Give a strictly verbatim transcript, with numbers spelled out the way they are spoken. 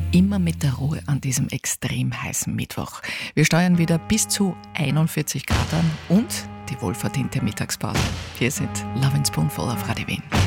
Immer mit der Ruhe an diesem extrem heißen Mittwoch. Wir steuern wieder bis zu einundvierzig Grad an und die wohlverdiente Mittagspause. Hier sind Love and Spoonful auf Radio Wien.